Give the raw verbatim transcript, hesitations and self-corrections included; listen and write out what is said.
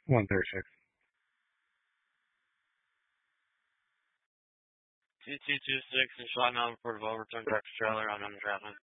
one thirty-six. Two two two six and shot now report of overturned tractor trailer on under traffic.